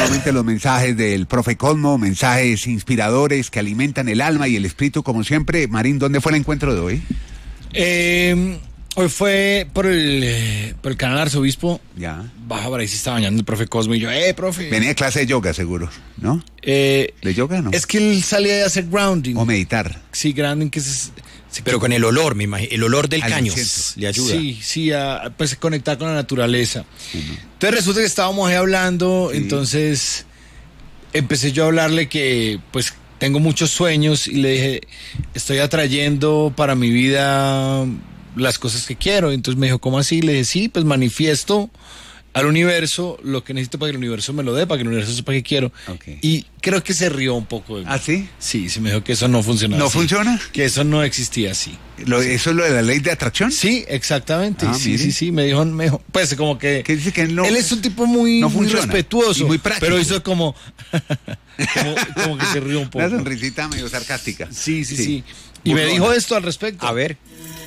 nuevamente los mensajes del profe Cosmo, mensajes inspiradores que alimentan el alma y el espíritu, como siempre. Marín, ¿dónde fue el encuentro de hoy? Hoy fue por el canal Arzobispo. Ya. Baja por ahí, se está bañando el profe Cosmo y yo, profe. Venía de clase de yoga, seguro, ¿no? ¿De yoga, no? Es que él salía de hacer grounding. O meditar. Sí, grounding, que pero con el olor, me imagino, el olor del caño incienso le ayuda. Sí, pues conectar con la naturaleza. Entonces resulta que estábamos ahí hablando, entonces empecé yo a hablarle que pues tengo muchos sueños y le dije, estoy atrayendo para mi vida las cosas que quiero. Entonces me dijo, ¿cómo así? Le dije, sí, pues manifiesto al universo lo que necesito para que el universo me lo dé, para que el universo sepa que quiero. Okay. Y creo que se rió un poco de mí. ¿Ah, sí? Sí, se me dijo que eso no funcionaba. ¿No así, funciona? que eso no existía así. ¿Eso es lo de la ley de atracción? Sí, exactamente. Mire. Sí, me dijo, pues como que dice que no, él es un tipo muy respetuoso, y muy práctico, pero hizo como como que se rió un poco. Una sonrisita medio sarcástica. Sí. Y me dijo esto al respecto. A ver.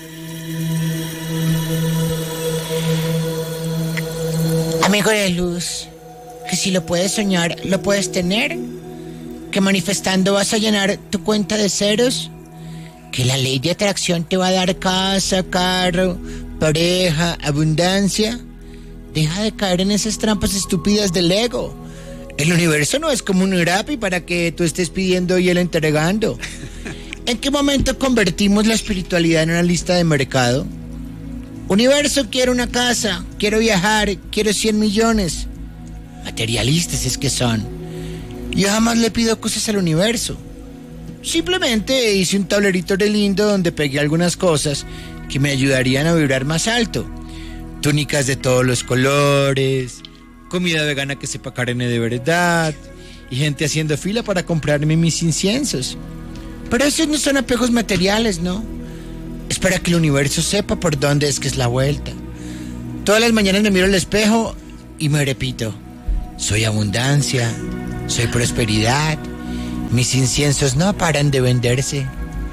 Amigo de luz, que si lo puedes soñar, lo puedes tener. Que manifestando vas a llenar tu cuenta de ceros. Que la ley de atracción te va a dar casa, carro, pareja, abundancia. Deja de caer en esas trampas estúpidas del ego. El universo no es como un Rappi para que tú estés pidiendo y él entregando. ¿En qué momento convertimos la espiritualidad en una lista de mercado? Universo, quiero una casa, quiero viajar, quiero 100 millones. Materialistas es que son. Yo jamás le pido cosas al universo. Simplemente hice un tablerito de lindo donde pegué algunas cosas que me ayudarían a vibrar más alto. Túnicas de todos los colores, comida vegana que sepa carne de verdad, y gente haciendo fila para comprarme mis inciensos. Pero esos no son apegos materiales, ¿no? Es para que el universo sepa por dónde es que es la vuelta. Todas las mañanas me miro al espejo y me repito, soy abundancia, soy prosperidad, mis inciensos no paran de venderse.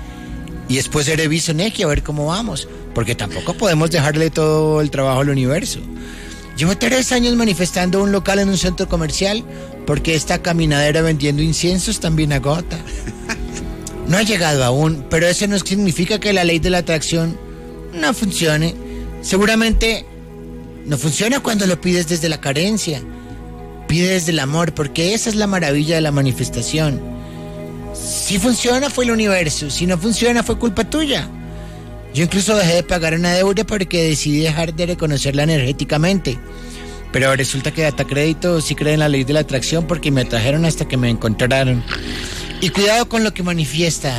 Y después reviso Neki a ver cómo vamos, porque tampoco podemos dejarle todo el trabajo al universo. Llevo 3 años manifestando un local en un centro comercial, porque esta caminadera vendiendo inciensos también agota. No ha llegado aún, pero eso no significa que la ley de la atracción no funcione. Seguramente no funciona cuando lo pides desde la carencia. Pide desde el amor, porque esa es la maravilla de la manifestación. Si funciona fue el universo, si no funciona fue culpa tuya. Yo incluso dejé de pagar una deuda porque decidí dejar de reconocerla energéticamente. Pero resulta que Datacrédito sí cree en la ley de la atracción porque me atrajeron hasta que me encontraron. Y cuidado con lo que manifiesta,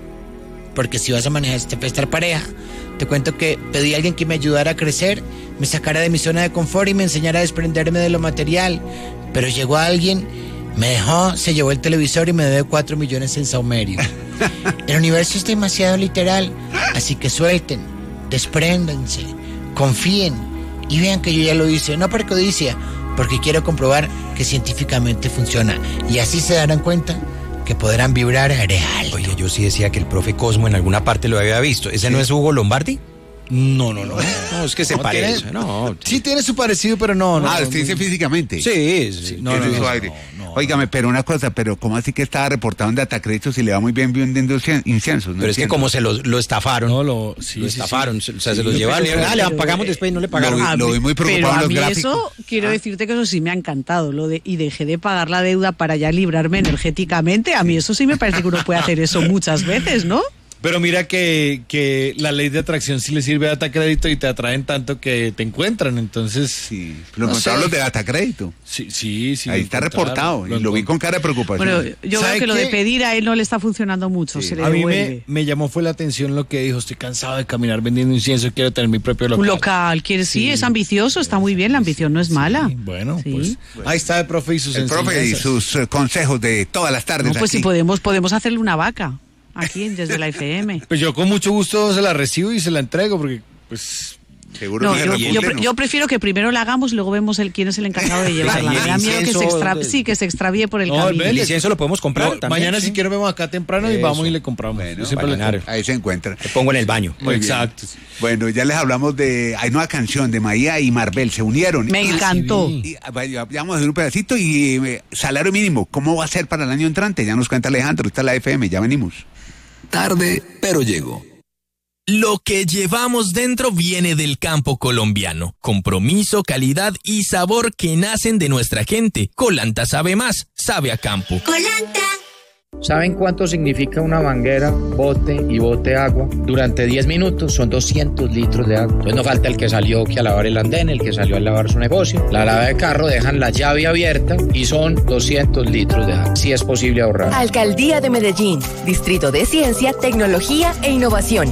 porque si vas a manifestar pareja, te cuento que pedí a alguien que me ayudara a crecer, me sacara de mi zona de confort y me enseñara a desprenderme de lo material. Pero llegó alguien, me dejó, se llevó el televisor y me debe 4 millones en saumerio. El universo es demasiado literal, así que suelten, despréndanse, confíen y vean que yo ya lo hice, no por codicia, porque quiero comprobar que científicamente funciona. Y así se darán cuenta que podrán vibrar real. Oye, yo sí decía que el profe Cosmo en alguna parte lo había visto. ¿Ese no es Hugo Lombardi? No, es que se parece. Sí tiene su parecido, pero no. ¿Usted dice físicamente? Sí. No. Óigame, pero una cosa, pero ¿cómo así que estaba reportado en Datacrédito si le va muy bien vendiendo inciensos? Pero es que como se lo estafaron. Lo estafaron, o sea, se los llevaron. Le pagamos después y no le pagaron. Lo vi muy preocupado en los gráficos. Eso, quiero decirte que eso sí me ha encantado. Y dejé de pagar la deuda para ya librarme energéticamente. A mí eso sí me parece que uno puede hacer eso muchas veces, ¿no? Pero mira que la ley de atracción sí le sirve a Datacrédito y te atraen tanto que te encuentran, entonces... Sí, lo encontraron los de Datacrédito. Sí. Ahí está reportado y lo vi con cara de preocupación. Bueno, yo creo que lo de pedir a él no le está funcionando mucho, se le devuelve. A mí me llamó fue la atención lo que dijo, estoy cansado de caminar vendiendo incienso, quiero tener mi propio local. Un local, sí, es ambicioso, está muy bien, la ambición no es mala. Bueno, pues ahí está el profe y sus enseñanzas. El profe y sus consejos de todas las tardes. No, pues aquí. si podemos hacerle una vaca. Aquí, desde la FM. Pues yo con mucho gusto se la recibo y se la entrego, porque pues Seguro No, que yo, repunte, yo, ¿no? yo prefiero que primero la hagamos y luego vemos quién es el encargado de llevarla. Y el Me da miedo incienso, que se extravíe por el No, camino. El incienso lo podemos comprar No, también. mañana sí. si quiero vemos acá temprano y Eso. vamos y le compramos. Bueno, Yo siempre le para compro. Ahí se encuentra. Lo pongo en el baño. Muy bien. Exacto. Bueno, ya les hablamos de... Hay nueva canción de Maía y Marvel, se unieron. Me encantó. Ya vamos a hacer un pedacito y salario mínimo, ¿cómo va a ser para el año entrante? Ya nos cuenta Alejandro, está la FM, ya venimos. Tarde, pero llego. Lo que llevamos dentro viene del campo colombiano. Compromiso, calidad y sabor que nacen de nuestra gente. Colanta sabe más, sabe a campo. ¿Saben cuánto significa una manguera, bote y bote agua? Durante 10 minutos son 200 litros de agua. Entonces no falta el que salió que a lavar el andén, el que salió a lavar su negocio. La lavada de carro dejan la llave abierta y son 200 litros de agua. Si es posible ahorrar. Alcaldía de Medellín, Distrito de Ciencia, Tecnología e Innovación.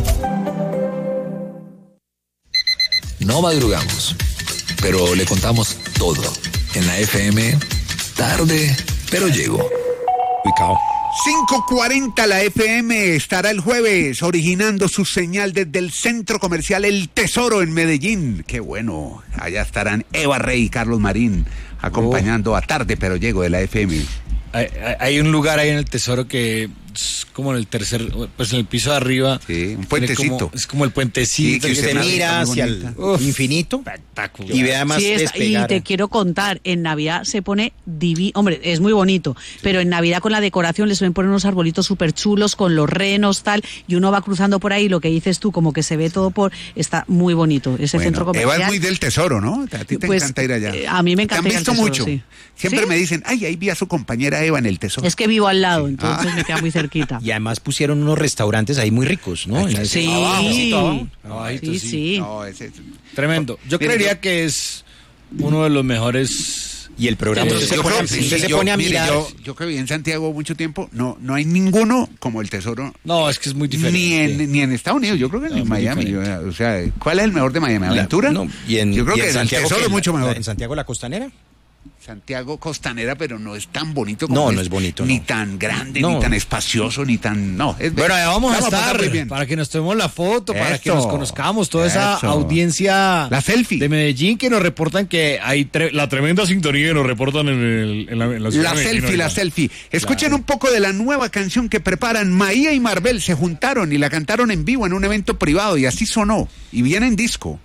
No madrugamos, pero le contamos todo. En la FM, tarde, pero llego. Ubicado. 5:40 la FM estará el jueves originando su señal desde el centro comercial El Tesoro en Medellín. Qué bueno, allá estarán Eva Rey y Carlos Marín acompañando a Tarde pero Llego de la FM. Hay un lugar ahí en el Tesoro que es como en el tercer, pues en el piso de arriba. Sí, un Tiene puentecito. es como el puentecito. Sí, que Se una mira vista muy hacia el bonita. infinito Espectacular. y ve además Sí, y despegar. te quiero contar, en Navidad se pone divino, hombre, es muy bonito, pero en Navidad con la decoración le suelen poner unos arbolitos súper chulos con los renos, tal, y uno va cruzando por ahí, lo que dices tú, como que se ve todo está muy bonito, ese Bueno, centro comercial. Eva es muy del Tesoro, ¿no? A ti te Pues, encanta ir allá. a mí me encanta ¿Te ir han al visto Tesoro, mucho? sí. Siempre ¿Sí? me dicen, ay, ahí vi a su compañera Eva en el Tesoro. Es que vivo al lado, entonces me queda muy cerquita. Y además pusieron unos restaurantes ahí muy ricos, ¿no? En ese- Sí, Abajito, sí, sí. No, ese- Tremendo. Yo Mire, creería que es uno de los mejores. Y el programa Yo usted se Yo pone, creo- usted sí, se yo- pone a mire, mirar. yo que viví en Santiago mucho tiempo, no hay ninguno como el Tesoro. No, es que es muy diferente. Ni en Estados Unidos, yo creo que ni en muy Miami. diferente. O sea, ¿cuál es el mejor de Miami? ¿Aventura? No, y en, yo creo y en que Santiago, el Tesoro ¿qué? es mucho mejor. En Santiago la Costanera. Santiago Costanera, pero no es tan bonito como No, no es bonito, Ni no. tan grande, No. ni tan espacioso, ni tan... No, es Bueno, allá vamos a pasar estar muy bien. para que nos tomemos la foto, para que Eso. nos conozcamos, toda esa Eso. audiencia La selfie. de Medellín que nos reportan que hay la tremenda sintonía que nos reportan en la ciudad La de Medellín selfie, ahorita. la selfie. Escuchen un poco de la nueva canción que preparan. Maía y Marvel se juntaron y la cantaron en vivo en un evento privado y así sonó. Y viene en disco.